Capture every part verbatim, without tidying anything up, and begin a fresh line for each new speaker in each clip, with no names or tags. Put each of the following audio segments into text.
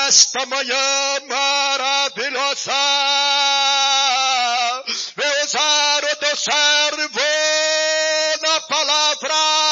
nesta manhã maravilhosa, vem usar o teu servo na palavra.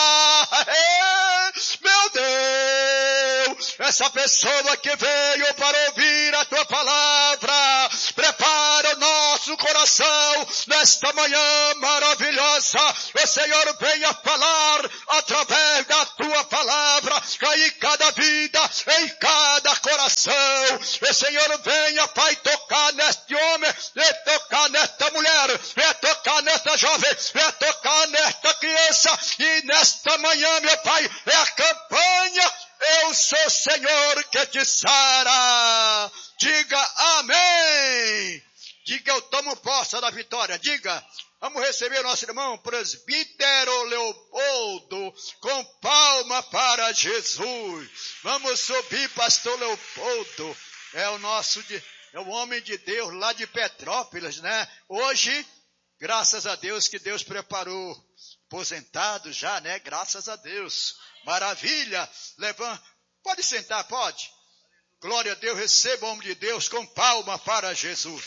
Meu Deus, essa pessoa que veio para ouvir a tua palavra, prepara o nosso coração nesta manhã maravilhosa. O Senhor venha falar através da tua palavra em cada vida, em cada coração. O Senhor venha, Pai, tocar neste homem, e tocar nesta mulher, e tocar nesta jovem, e tocar nesta criança. E nesta manhã, meu Pai, é a campanha Eu sou o Senhor que te sara. Diga amém. Diga eu tomo posse da vitória. Diga, vamos receber nosso irmão presbítero Leopoldo com palma para Jesus. Vamos subir, pastor Leopoldo. É o nosso, é o homem de Deus lá de Petrópolis, né? Hoje, graças a Deus que Deus preparou. Aposentado já, né? Graças a Deus. Maravilha. Levanta. Pode sentar, pode. Glória a Deus. Receba o homem de Deus com palma para Jesus.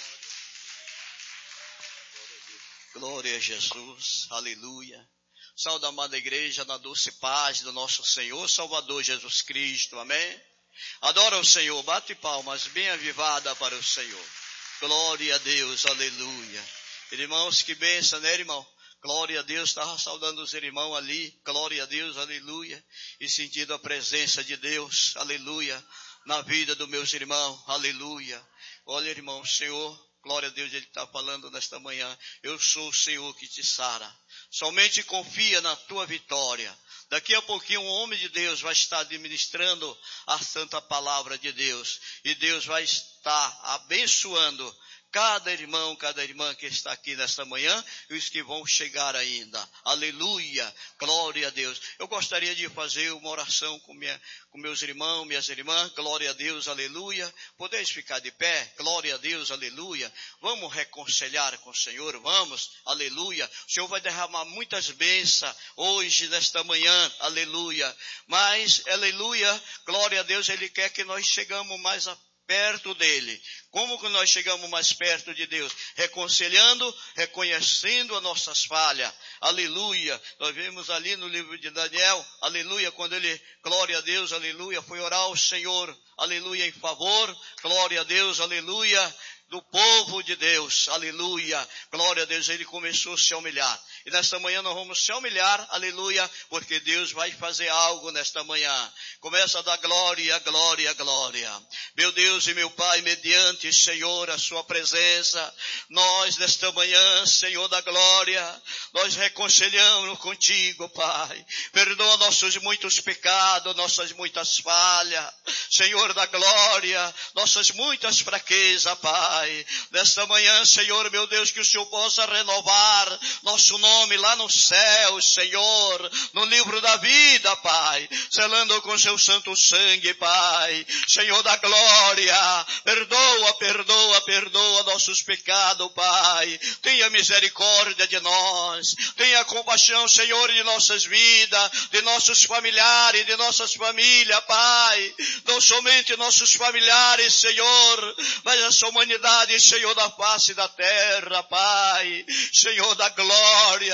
Glória a Jesus, aleluia. Saúde a amada igreja na doce paz do nosso Senhor Salvador Jesus Cristo, amém? Adora o Senhor, bate palmas bem avivada para o Senhor. Glória a Deus, aleluia. Irmãos, que bênção, né, irmão? Glória a Deus, estava saudando os irmãos ali, glória a Deus, aleluia. E sentindo a presença de Deus, aleluia, na vida dos meus irmãos, aleluia. Olha, irmão, o Senhor, glória a Deus, Ele está falando nesta manhã. Eu sou o Senhor que te sara. Somente confia na tua vitória. Daqui a pouquinho um homem de Deus vai estar administrando a santa palavra de Deus. E Deus vai estar abençoando cada irmão, cada irmã que está aqui nesta manhã e os que vão chegar ainda. Aleluia, glória a Deus. Eu gostaria de fazer uma oração com, minha, com meus irmãos, minhas irmãs. Glória a Deus, aleluia. Podeis ficar de pé? Glória a Deus, aleluia. Vamos reconciliar com o Senhor, vamos, aleluia. O Senhor vai derramar muitas bênçãos hoje, nesta manhã, aleluia. Mas, aleluia, glória a Deus, Ele quer que nós chegamos mais a perto dele. Como que nós chegamos mais perto de Deus? Reconciliando, reconhecendo as nossas falhas. Aleluia. Nós vemos ali no livro de Daniel, aleluia, quando ele, glória a Deus, aleluia, foi orar ao Senhor, aleluia, em favor, glória a Deus, aleluia, do povo de Deus, aleluia, glória a Deus, ele começou a se humilhar. E nesta manhã nós vamos se humilhar, aleluia, porque Deus vai fazer algo nesta manhã. Começa a dar glória, glória, glória. Meu Deus e meu Pai, mediante, Senhor, a sua presença, nós nesta manhã, Senhor da glória, nós reconciliamos contigo, Pai. Perdoa nossos muitos pecados, nossas muitas falhas, Senhor da glória, nossas muitas fraquezas, Pai. Nesta manhã, Senhor, meu Deus, que o Senhor possa renovar nosso nome lá no céu, Senhor, no livro da vida, Pai, selando com seu santo sangue, Pai, Senhor da glória, perdoa, perdoa, perdoa nossos pecados, Pai, tenha misericórdia de nós, tenha compaixão, Senhor, de nossas vidas, de nossos familiares, de nossas famílias, Pai, não somente nossos familiares, Senhor, mas essa humanidade, Senhor, da face da terra, Pai, Senhor da glória,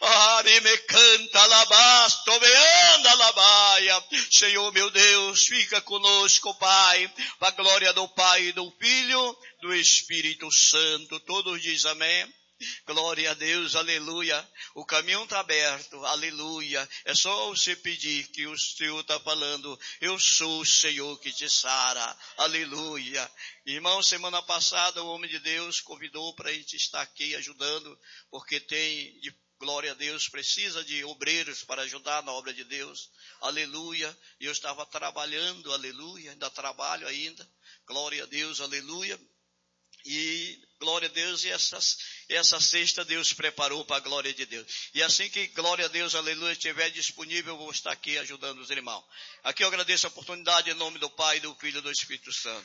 Ari me canta alabasto, me anda alabaia. Senhor meu Deus, fica conosco, Pai, para a glória do Pai, do Filho, do Espírito Santo. Todos dizem amém. Glória a Deus, aleluia. O caminho está aberto, aleluia. É só você pedir que o Senhor está falando. Eu sou o Senhor que te sara, aleluia. Irmão, semana passada o homem de Deus convidou para a gente estar aqui ajudando, porque tem, de, glória a Deus, precisa de obreiros para ajudar na obra de Deus, aleluia. E eu estava trabalhando, aleluia, ainda trabalho ainda, glória a Deus, aleluia. E glória a Deus, e essas, essa sexta Deus preparou para a glória de Deus. E assim que glória a Deus, aleluia, estiver disponível, eu vou estar aqui ajudando os irmãos. Aqui eu agradeço a oportunidade em nome do Pai, do Filho e do Espírito Santo.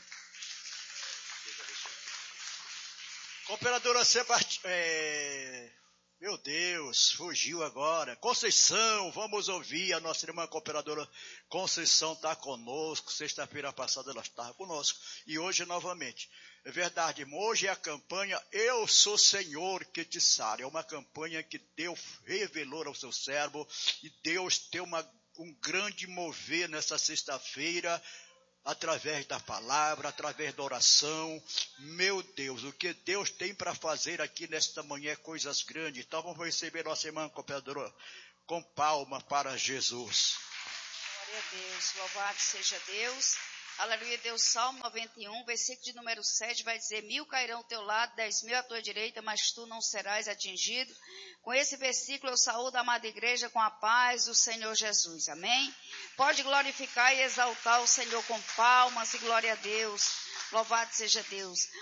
Cooperadora Sebastião, é, Meu Deus, fugiu agora. Conceição, vamos ouvir a nossa irmã cooperadora Conceição está conosco. Sexta-feira passada ela estava conosco. E hoje novamente. É verdade, irmão, hoje é a campanha Eu Sou Senhor que te sara. É uma campanha que Deus revelou ao seu servo. E Deus tem uma, um grande mover nessa sexta-feira. Através da palavra, através da oração. Meu Deus, o que Deus tem para fazer aqui nesta manhã é coisas grandes. Então vamos receber nossa irmã cooperadora com palma para Jesus.
Glória a Deus, louvado seja Deus. Aleluia, Deus. Salmo noventa e um, versículo de número sete, vai dizer: mil cairão ao teu lado, dez mil à tua direita, mas tu não serás atingido. Com esse versículo eu saúdo a amada igreja com a paz do Senhor Jesus. Amém? Pode glorificar e exaltar o Senhor com palmas e glória a Deus. Louvado seja Deus.